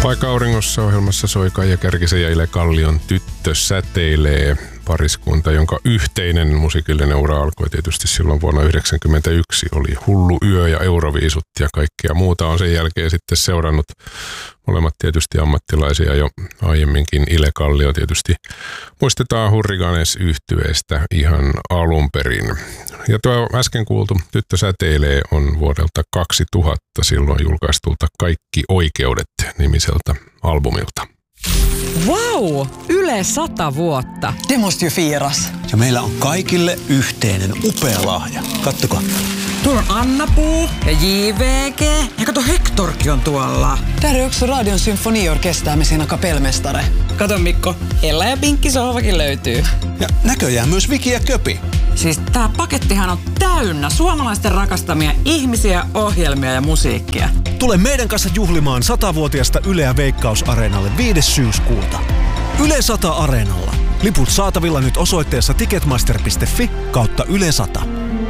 Paikka auringossa ohjelmassa soi Kaija Kärkisen ja Ile Kallion Tyttö säteilee, pariskunta, jonka yhteinen musiikillinen ura alkoi tietysti silloin vuonna 1991. Oli Hullu yö ja Euroviisut ja kaikkea muuta on sen jälkeen sitten seurannut. Molemmat tietysti ammattilaisia jo aiemminkin. Ile Kallio tietysti muistetaan Hurriganes-yhtyeestä ihan alun perin. Ja tuo äsken kuultu Tyttö säteilee on vuodelta 2000 silloin julkaistulta Kaikki oikeudet -nimiseltä albumilta. Vau! Yle 100 vuotta. Det måste ju firas. Ja meillä on kaikille yhteinen upea lahja. Kattokaa. Tuolla on Anna-Puu ja JVG. Ja kato, Hektorkin on tuolla. Där är också Radion symfoniorkester med sina kapellmästare. Kato Mikko, Ella ja Pinkki sohvakin löytyy. Ja näköjään myös Viki ja Köpi. Siis tää pakettihan on täynnä suomalaisten rakastamia ihmisiä, ohjelmia ja musiikkia. Tule meidän kanssa juhlimaan 100-vuotiaasta Yleä Veikkaus-areenalle 5. syyskuuta. Yle 100 Areenalla. Liput saatavilla nyt osoitteessa ticketmaster.fi/Yle 100.